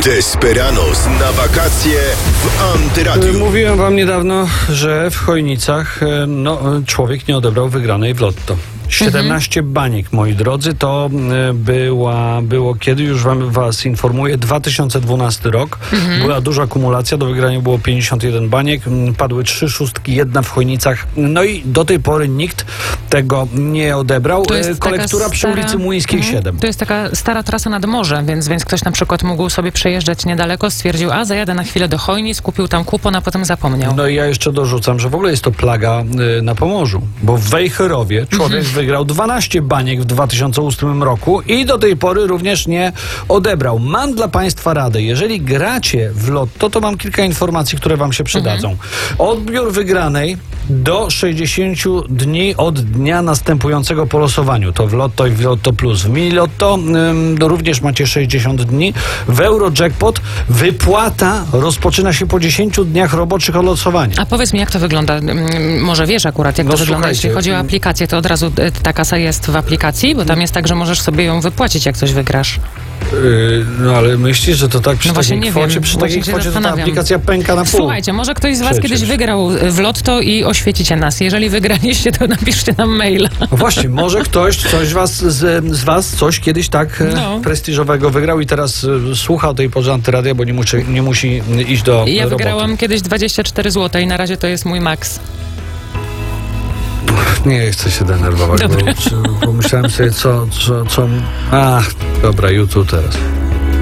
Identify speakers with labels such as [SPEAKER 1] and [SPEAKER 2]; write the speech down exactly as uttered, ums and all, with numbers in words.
[SPEAKER 1] Desperados na wakacje w Antyradiu.
[SPEAKER 2] Mówiłem wam niedawno, że w Chojnicach no, człowiek nie odebrał wygranej w lotto. siedemnaście mhm. baniek, moi drodzy, to była, było kiedy, już wam, was informuję, dwa tysiące dwunasty rok. Mhm. Była duża akumulacja, do wygrania było pięćdziesiąt jeden baniek, padły trzy szóstki, jedna w Chojnicach. No i do tej pory nikt tego nie odebrał. Kolektura przy
[SPEAKER 3] stara,
[SPEAKER 2] ulicy Młyńskiej
[SPEAKER 3] mhm.
[SPEAKER 2] siedem.
[SPEAKER 3] To jest taka stara trasa nad morze, więc, więc ktoś na przykład mógł sobie przejeżdżać niedaleko, stwierdził, a zajadę na chwilę do Chojnic, kupił tam kupon, a potem zapomniał.
[SPEAKER 2] No i ja jeszcze dorzucam, że w ogóle jest to plaga y, na Pomorzu, bo w Wejherowie człowiek mhm. wygrał dwanaście baniek w dwa tysiące ósmym roku i do tej pory również nie odebrał. Mam dla państwa radę. Jeżeli gracie w lotto, to mam kilka informacji, które wam się przydadzą. Mhm. Odbiór wygranej do sześćdziesięciu dni od dnia następującego po losowaniu. To w Lotto i w Lotto Plus. W Mini Lotto ym, również macie sześćdziesiąt dni. W Eurojackpot wypłata rozpoczyna się po dziesięciu dniach roboczych od losowania.
[SPEAKER 3] A powiedz mi, jak to wygląda? Może wiesz akurat, jak
[SPEAKER 2] no
[SPEAKER 3] to wygląda, jeśli chodzi o
[SPEAKER 2] mm.
[SPEAKER 3] aplikację, to od razu ta kasa jest w aplikacji? Bo tam jest tak, że możesz sobie ją wypłacić, jak coś wygrasz.
[SPEAKER 2] Yy, no ale myślisz, że to tak przy
[SPEAKER 3] no
[SPEAKER 2] takiej
[SPEAKER 3] nie
[SPEAKER 2] kwocie,
[SPEAKER 3] wiem.
[SPEAKER 2] przy takiej kwocie to ta aplikacja pęka na pół.
[SPEAKER 3] Słuchajcie, może ktoś z was
[SPEAKER 2] Przecież.
[SPEAKER 3] kiedyś wygrał w lotto i oświecicie nas. Jeżeli wygraliście, to napiszcie nam maila.
[SPEAKER 2] No właśnie, może ktoś, coś was, z, z was coś kiedyś tak no. prestiżowego wygrał i teraz y, słucha o tej porze Antyradia, bo nie, musi, nie musi iść do
[SPEAKER 3] Ja
[SPEAKER 2] roboty.
[SPEAKER 3] wygrałam kiedyś dwadzieścia cztery złote i na razie to jest mój maks.
[SPEAKER 2] Nie chcę się denerwować, bo, bo myślałem sobie, co, co, co... Ach, dobra, YouTube teraz.